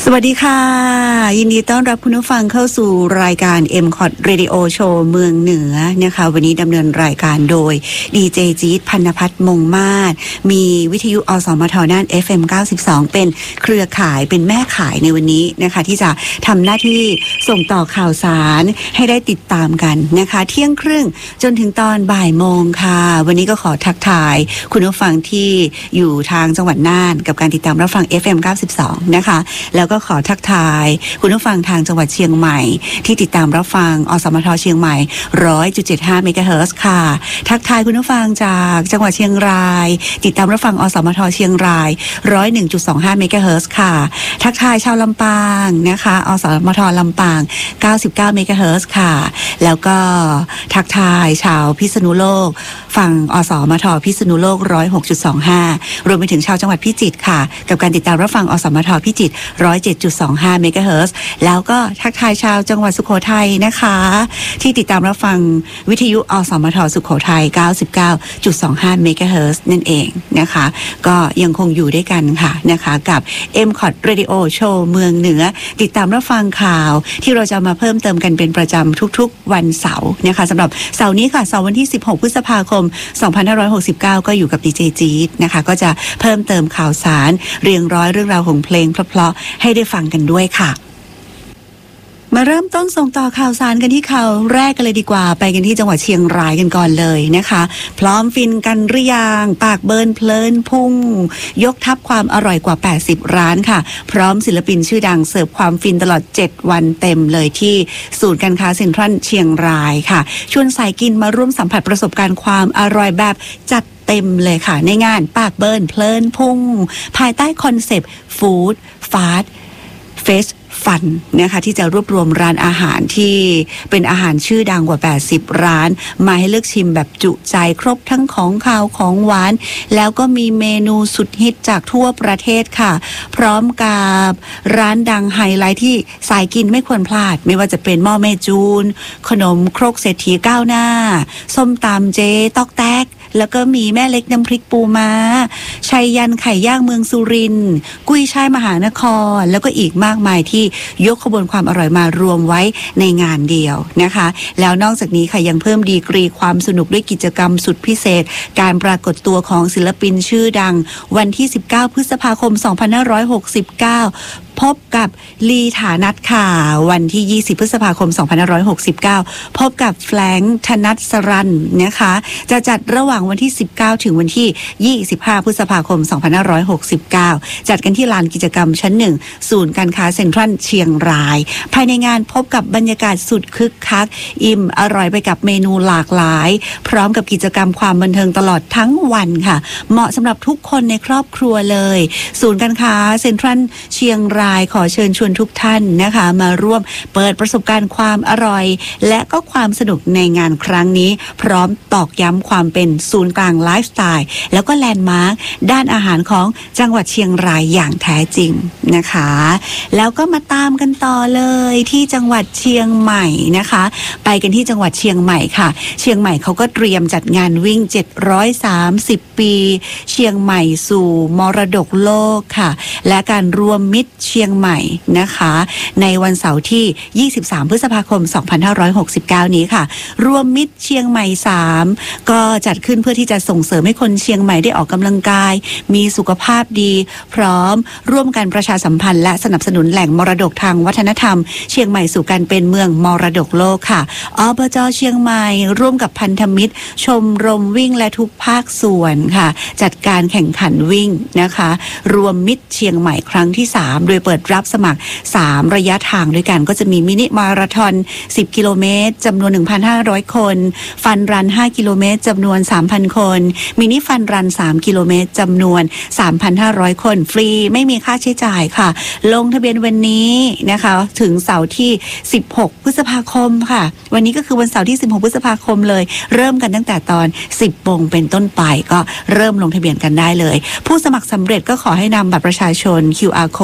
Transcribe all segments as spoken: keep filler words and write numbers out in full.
สวัสดีค่ะยินดีต้อนรับคุณผู้ฟังเข้าสู่รายการ เอ็ม คอท Radio Show เมืองเหนือนะคะวันนี้ดำเนินรายการโดยดีเจจี๊ดพันนภัทรมงมาศมีวิทยุอสมทน่าน เอฟ เอ็ม เก้าสิบสองเป็นเครือข่ายเป็นแม่ข่ายในวันนี้นะคะที่จะทำหน้าที่ส่งต่อข่าวสารให้ได้ติดตามกันนะคะเที่ยงครึ่งจนถึงตอนบ่ายโมงค่ะวันนี้ก็ขอทักทายคุณผู้ฟังที่อยู่ทางจังหวัดน่านกับการติดตามรับฟัง เอฟ เอ็ม เก้าสิบสองนะคะแล้วก็ขอทักทายคุณผู้ฟังทางจังหวัดเชียงใหม่ที่ติดตามรับฟังอสมทเชียงใหม่ หนึ่งร้อยจุดเจ็ดห้า เมกะเฮิรตซ์ค่ะทักทายคุณผู้ฟังจากจังหวัดเชียงรายติดตามรับฟังอสมทเชียงราย หนึ่งร้อยเอ็ดจุดสองห้า เมกะเฮิรตซ์ค่ะทักทายชาวลำปางนะคะอสมทลำปางเก้าสิบเก้า เมกะเฮิรตซ์ค่ะแล้วก็ทักทายชาวพิษณุโลกฟังอสมทพิษณุโลก หนึ่งร้อยหกจุดสองห้ารวมไปถึงชาวจังหวัดพิจิตรค่ะกับการติดตามรับฟังอสมทพิจิตร หนึ่งร้อยเจ็ดจุดสองห้า เมกะเฮิรตซ์แล้วก็ทักทายชาวจังหวัดสุโขทัยนะคะที่ติดตามรับฟังวิทยุอสมทสุโขทัย เก้าสิบเก้าจุดสองห้า เมกะเฮิรตซ์นั่นเองนะคะก็ยังคงอยู่ด้วยกันค่ะนะคะกับ เอ็ม คอท Radio Show เมืองเหนือติดตามรับฟังข่าวที่เราจะมาเพิ่มเติมกันเป็นประจำทุกๆวันเสาร์นะคะสำหรับเสาร์นี้ค่ะเสาร์วันที่สิบหกพฤษภาคมสองพันห้าร้อยหกสิบเก้าก็อยู่กับดีเจจี๊ดนะคะก็จะเพิ่มเติมข่าวสารเรียงร้อยเรื่องราวของเพลงเพราะๆให้ได้ฟังกันด้วยค่ะมาเริ่มต้นส่งต่อข่าวสารกันที่ข่าวแรกกันเลยดีกว่าไปกันที่จังหวัดเชียงรายกันก่อนเลยนะคะพร้อมฟินกันหรือยังปากเบิร์นเพลินพุ่งยกทัพความอร่อยกว่าแปดสิบร้านค่ะพร้อมศิลปินชื่อดังเสิร์ฟความฟินตลอดเจ็ดวันเต็มเลยที่ศูนย์การค้าเซ็นทรัลเชียงรายค่ะชวนสายกินมาร่วมสัมผัสประสบการณ์ความอร่อยแบบจัดเต็มเลยค่ะในงานปากเบิร์นเพลินพุ่งภายใต้คอนเซปต์ฟู้ดฟาสต์เฟสฟันนะคะที่จะรวบรวมร้านอาหารที่เป็นอาหารชื่อดังกว่าแปดสิบร้านมาให้เลือกชิมแบบจุใจครบทั้งของคาวของหวานแล้วก็มีเมนูสุดฮิตจากทั่วประเทศค่ะพร้อมกับร้านดังไฮไลท์ที่สายกินไม่ควรพลาดไม่ว่าจะเป็นหม้อแม่จูนขนมครกเศรษฐีก้าวหน้าส้มตำเจ๊ตอกแตกแล้วก็มีแม่เล็กน้ำพริกปูม้าชัยยันไข่ย่างเมืองสุรินทร์กุ้ยช่ายมหานครแล้วก็อีกมากมายที่ยกขบวนความอร่อยมารวมไว้ในงานเดียวนะคะแล้วนอกจากนี้ค่ะยังเพิ่มดีกรีความสนุกด้วยกิจกรรมสุดพิเศษการปรากฏตัวของศิลปินชื่อดังวันที่สิบเก้าพฤษภาคมสองพันห้าร้อยหกสิบเก้าพบกับลีฐานัทค่ะวันที่ยี่สิบพฤษภาคมสองพันห้าร้อยหกสิบเก้าพบกับแฟรงค์ธนัทสรันนะคะจะจัดระหว่างวันที่สิบเก้าถึงวันที่ยี่สิบห้าพฤษภาคมสองพันห้าร้อยหกสิบเก้าจัดกันที่ลานกิจกรรมชั้นหนึ่งศูนย์การค้าเซ็นทรัลเชียงรายภายในงานพบกับบรรยากาศสุดคึกคักอิ่มอร่อยไปกับเมนูหลากหลายพร้อมกับกิจกรรมความบันเทิงตลอดทั้งวันค่ะเหมาะสำหรับทุกคนในครอบครัวเลยศูนย์การค้าเซ็นทรัลเชียงรายขอเชิญชวนทุกท่านนะคะมาร่วมเปิดประสบการณ์ความอร่อยและก็ความสนุกในงานครั้งนี้พร้อมตอกย้ำความเป็นศูนย์กลางไลฟ์สไตล์แล้วก็แลนด์มาร์คด้านอาหารของจังหวัดเชียงรายอย่างแท้จริงนะคะแล้วก็มาตามกันต่อเลยที่จังหวัดเชียงใหม่นะคะไปกันที่จังหวัดเชียงใหม่ค่ะเชียงใหม่เขาก็เตรียมจัดงานวิ่งเจ็ดร้อยสามสิบปีเชียงใหม่สู่มรดกโลกค่ะและการรวมมิตรเชียงใหม่นะคะในวันเสาร์ที่ยี่สิบสามพฤษภาคมสองพันห้าร้อยหกสิบเก้านี้ค่ะรวมมิตรเชียงใหม่สามก็จัดขึ้นเพื่อที่จะส่งเสริมให้คนเชียงใหม่ได้ออกกำลังกายมีสุขภาพดีพร้อมร่วมกันประชาสัมพันธ์และสนับสนุนแหล่งมรดกทางวัฒนธรรมเชียงใหม่สู่การเป็นเมืองมรดกโลกค่ะอบจ.เชียงใหม่ร่วมกับพันธมิตรชมรมวิ่งและทุกภาคส่วนค่ะจัดการแข่งขันวิ่งนะคะรวมมิตรเชียงใหม่ครั้งที่สามโดยเปิดรับสมัครสามระยะทางด้วยกันก็จะมีมินิมาราธอนสิบกิโลเมตรจำนวน หนึ่งพันห้าร้อย คนฟันรันห้ากิโลเมตรจำนวน สามพัน คนมินิฟันรันสามกิโลเมตรจำนวน สามพันห้าร้อย คนฟรีไม่มีค่าใช้จ่ายค่ะลงทะเบียนวันนี้นะคะถึงเสาร์ที่สิบหกพฤษภาคมค่ะวันนี้ก็คือวันเสาร์ที่สิบหกพฤษภาคมเลยเริ่มกันตั้งแต่ตอนสิบโมงเป็นต้นไปก็เริ่มลงทะเบียนกันได้เลยผู้สมัครสำเร็จก็ขอให้นำบัตรประชาชน คิว อาร์ Code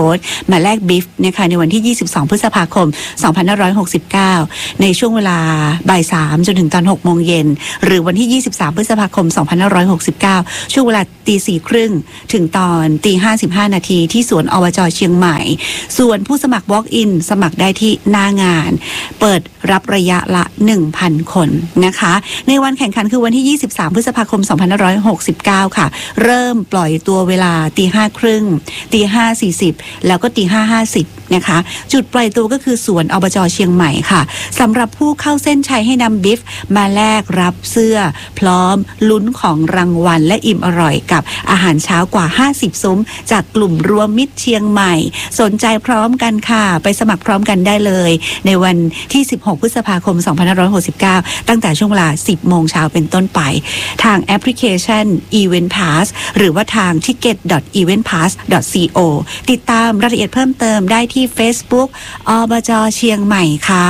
มาแลกบิฟนะคะในวันที่ยี่สิบสองพฤษภาคมสองพันห้าร้อยหกสิบเก้าในช่วงเวลาบ่ายสามจนถึงตอนหกโมงเย็นหรือวันที่ยี่สิบสามพฤษภาคมสองพันห้าร้อยหกสิบเก้าช่วงเวลาตีสี่ครึ่งถึงตอนตีห้าสิบห้านาทีที่สวนอบจ.เชียงใหม่ส่วนผู้สมัคร walk in สมัครได้ที่หน้างานเปิดรับระยะละ หนึ่งพัน คนนะคะในวันแข่งขันคือวันที่ยี่สิบสามพฤษภาคมสองพันห้าร้อยหกสิบเก้าค่ะเริ่มปล่อยตัวเวลาตีห้าครึ่งตีห้าสี่สิบแล้วก็ตีห้าห้าสิบนะคะจุดปล่อยตัวก็คือสวนอบจ.เชียงใหม่ค่ะสำหรับผู้เข้าเส้นชัยให้นำบิฟมาแลกรับเสื้อพร้อมลุ้นของรางวัลและอิ่มอร่อยกับอาหารเช้ากว่าห้าสิบซุ้มจากกลุ่มรวมมิตรเชียงใหม่สนใจพร้อมกันค่ะไปสมัครพร้อมกันได้เลยในวันที่สิบหกพฤษภาคมสองพันห้าร้อยหกสิบเก้าตั้งแต่ช่วงเวลา สิบโมงเช้าเป็นต้นไปทางแอปพลิเคชัน Event Pass หรือว่าทาง ทิกเก็ต ดอท อีเวนต์พาส ดอท ซี โอ ติดตามรายละเอียดเพิ่มเติมได้ที่ Facebook อบจ.เชียงใหม่ค่ะ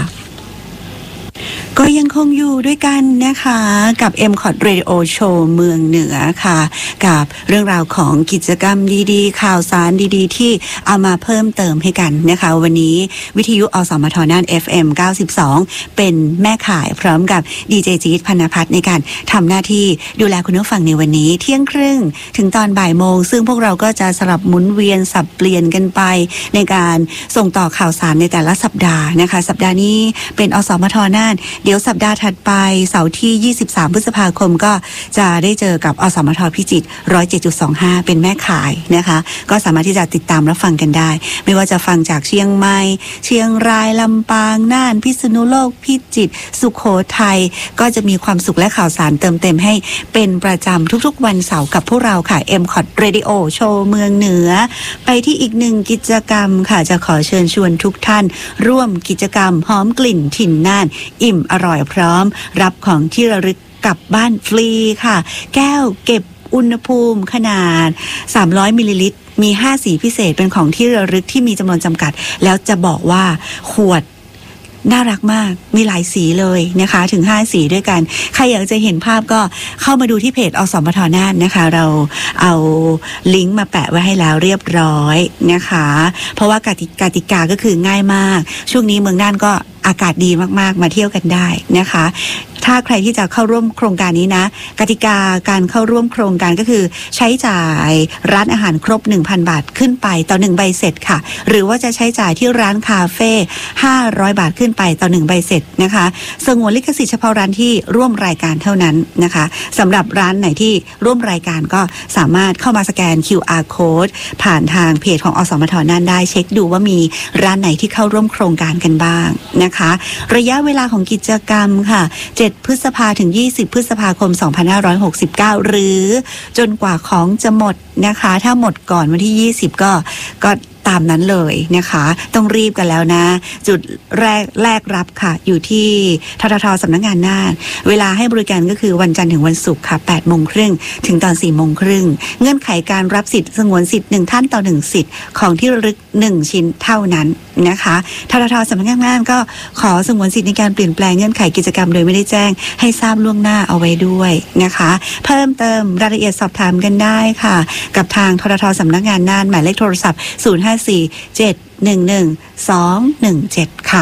ก็ยังคงอยู่ด้วยกันนะคะกับ เอ็ม คอท Radio Show เมืองเหนือค่ะกับเรื่องราวของกิจกรรมดีๆข่าวสารดีๆที่เอามาเพิ่มเติมให้กันนะคะวันนี้วิทยุอสมทน่าน เอฟ เอ็ม เก้าสิบสองเป็นแม่ข่ายพร้อมกับดีเจจี๊ดพรรณพัฒน์ในการทำหน้าที่ดูแลคุณผู้ฟังในวันนี้เที่ยงครึ่งถึงตอนบ่ายโมงซึ่งพวกเราก็จะสลับหมุนเวียนสับเปลี่ยนกันไปในการส่งต่อข่าวสารในแต่ละสัปดาห์นะคะสัปดาห์นี้เป็นอสมทน่านเดี๋ยวสัปดาห์ถัดไปเสาร์ที่ยี่สิบสามพฤษภาคมก็จะได้เจอกับอสมทพิจิตร หนึ่งร้อยเจ็ดจุดสองห้า เป็นแม่ข่ายนะคะก็สามารถที่จะติดตามรับฟังกันได้ไม่ว่าจะฟังจากเชียงใหม่เชียงรายลำปางน่านพิษณุโลกพิจิตรสุโขทัยก็จะมีความสุขและข่าวสารเติมเต็มให้เป็นประจำทุกๆวันเสาร์กับพวกเราค่ะ เอ็ม คอท Radio Show เมืองเหนือไปที่อีกหนึ่งกิจกรรมค่ะจะขอเชิญชวนทุกท่านร่วมกิจกรรมหอมกลิ่นถิ่นน่านอิ่มอร่อยพร้อมรับของที่ระลึกกลับบ้านฟรีค่ะแก้วเก็บอุณหภูมิขนาดสามร้อยมิลลิลิตรมีห้าสีพิเศษเป็นของที่ระลึกที่มีจำนวนจำกัดแล้วจะบอกว่าขวดน่ารักมากมีหลายสีเลยนะคะถึงห้าสีด้วยกันใครอยากจะเห็นภาพก็เข้ามาดูที่เพจอสมทน่านนะคะเราเอาลิงก์มาแปะไว้ให้แล้วเรียบร้อยนะคะเพราะว่ากติกาติกาก็คือง่ายมากช่วงนี้เมืองน่านก็อากาศดีมากๆมาเที่ยวกันได้นะคะถ้าใครที่จะเข้าร่วมโครงการนี้นะกติกาการเข้าร่วมโครงการก็คือใช้จ่ายร้านอาหารครบ หนึ่งพัน บาทขึ้นไปต่อหนึ่งใบเสร็จค่ะหรือว่าจะใช้จ่ายที่ร้านคาเฟ่ห้าร้อยบาทขึ้นไปต่อหนึ่งใบเสร็จนะคะสงวนลิขสิทธิ์เฉพาะร้านที่ร่วมรายการเท่านั้นนะคะสำหรับร้านไหนที่ร่วมรายการก็สามารถเข้ามาสแกน คิว อาร์ Code ผ่านทางเพจของอสมทน่านได้เช็คดูว่ามีร้านไหนที่เข้าร่วมโครงการกันบ้างนะคะระยะเวลาของกิจกรรมค่ะเจ็ดพฤษภาถึงยี่สิบพฤษภาคมสองพันห้าร้อยหกสิบเก้าหรือจนกว่าของจะหมดนะคะถ้าหมดก่อนวันที่ยี่สิบก็ก็ตามนั้นเลยนะคะต้องรีบกันแล้วนะจุดแรกแรกรับค่ะอยู่ที่ททท.สำนักงานน่านเวลาให้บริการก็คือวันจันทร์ถึงวันศุกร์ค่ะแปดโมงครึ่งถึงตอนสี่โมงครึ่งเงื่อนไขการรับสิทธิ์สงวนสิทธิ์หนึ่งท่านต่อหนึ่งสิทธิ์ของที่ระลึกหนึ่งชิ้นเท่านั้นนะคะททท.สำนักงานน่านก็ขอสงวนสิทธิ์ในการเปลี่ยนแปลงเงื่อนไขกิจกรรมโดยไม่ได้แจ้งให้ทราบล่วงหน้าเอาไว้ด้วยนะคะเพิ่มเติมรายละเอียดสอบถามกันได้ค่ะกับทางททท.สำนักงานน่านหมายเลขโทรศัพท์ศูนย์ ห้า สี่ เจ็ด หนึ่ง หนึ่ง สอง หนึ่ง เจ็ดค่ะ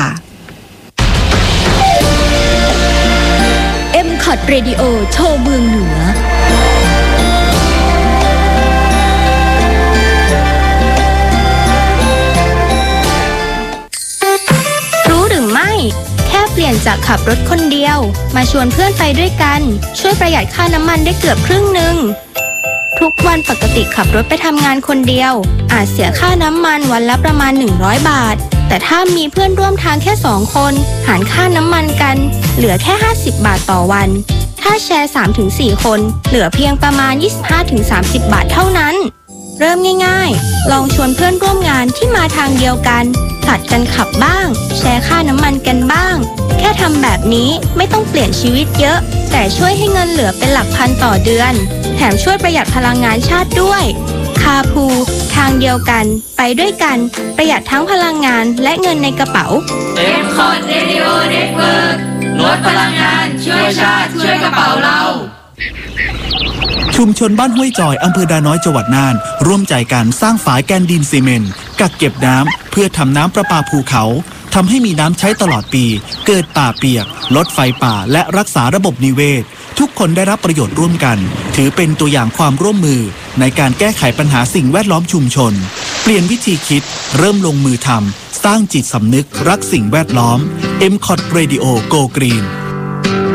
เอ็ม คอท Radio โชว์เมืองเหนือรู้หรือไม่แค่เปลี่ยนจากขับรถคนเดียวมาชวนเพื่อนไปด้วยกันช่วยประหยัดค่าน้ำมันได้เกือบครึ่งหนึ่งทุกวันปกติขับรถไปทำงานคนเดียวอาจเสียค่าน้ำมันวันละประมาณหนึ่งร้อยบาทแต่ถ้ามีเพื่อนร่วมทางแค่สองคนหารค่าน้ำมันกันเหลือแค่ห้าสิบบาทต่อวันถ้าแชร์ สามถึงสี่ คนเหลือเพียงประมาณ ยี่สิบห้าถึงสามสิบ บาทเท่านั้นเริ่มง่ายๆลองชวนเพื่อนร่วมงานที่มาทางเดียวกันผลัดกันขับบ้างแชร์ค่าน้ำมันกันบ้างแค่ทำแบบนี้ไม่ต้องเปลี่ยนชีวิตเยอะแต่ช่วยให้เงินเหลือเป็นหลักพันต่อเดือนแถมช่วยประหยัดพลังงานชาติด้วยคาพูทางเดียวกันไปด้วยกันประหยัดทั้งพลังงานและเงินในกระเป๋าเอ็ม คอท Radio Network ลดพลังงานช่วยชาติช่วยกระเป๋าเราชุมชนบ้านห้วยจอยอำเภอดาน้อยจังหวัดน่านร่วมใจกันสร้างฝายแกนดินซีเมนต์กักเก็บน้ำเพื่อทำน้ำประปาภูเขาทำให้มีน้ำใช้ตลอดปีเกิดป่าเปียกลดไฟป่าและรักษาระบบนิเวศทุกคนได้รับประโยชน์ร่วมกันถือเป็นตัวอย่างความร่วมมือในการแก้ไขปัญหาสิ่งแวดล้อมชุมชนเปลี่ยนวิธีคิดเริ่มลงมือทำสร้างจิตสำนึกรักสิ่งแวดล้อม เอ็ม ซี โอ ที Radio Go Green